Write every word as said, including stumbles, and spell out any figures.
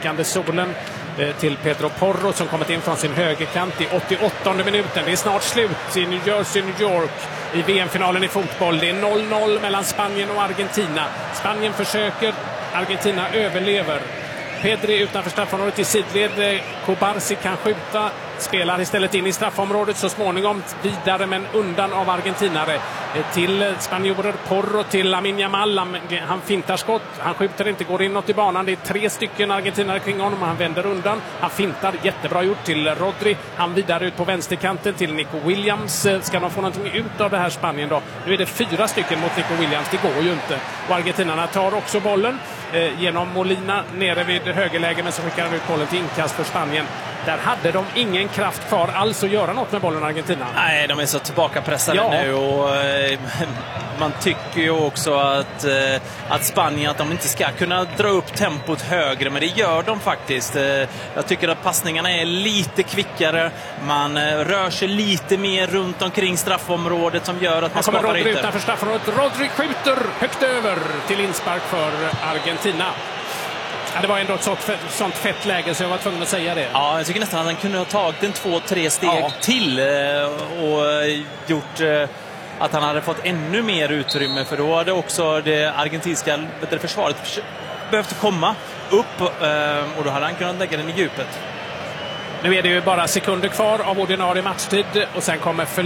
blinkande solen till Pedro Porro som kommit in från sin högerkant i åttioåttonde minuten. Det är snart slut i New Jersey, New York i V M-finalen i fotboll. Det är noll noll mellan Spanien och Argentina. Spanien försöker, Argentina överlever. Pedri utanför straffområdet i sidled. Kubarsi kan skjuta, spelar istället in i straffområdet, så småningom vidare men undan av argentinare till spanjorer. Porro till Lamine Yamal. Han fintar skott, han skjuter inte, går inåt i banan. Det är tre stycken argentinare kring honom, han vänder undan, han fintar, jättebra gjort till Rodri. Han vidare ut på vänsterkanten till Nico Williams. Ska de få någonting ut av det här Spanien då? Nu är det fyra stycken mot Nico Williams, det går ju inte. Och argentinarna tar också bollen eh, genom Molina nere vid högerläge, men så skickar han ut bollen till inkast för Spanien. Där hade de ingen kraft kvar alls att göra något med bollen, Argentina. Nej, de är så tillbakapressade ja. nu och eh, man tycker ju också att, eh, att Spanien, att de inte ska kunna dra upp tempot högre, men det gör de faktiskt. Eh, jag tycker att passningarna är lite kvickare, man eh, rör sig lite mer runt omkring straffområdet som gör att man skapar Rodri ytor. Utanför straffområdet, Rodri skjuter högt över till inspark för Argentina. Ja, det var ändå ett sånt fett, sånt fett läge så jag var tvungen att säga det. Ja, jag tycker nästan att han kunde ha tagit en två, tre steg ja. till och gjort att han hade fått ännu mer utrymme, för då hade också det argentinska försvaret behövt komma upp och då hade han kunnat lägga den i djupet. Nu är det ju bara sekunder kvar av ordinarie matchtid och sen kommer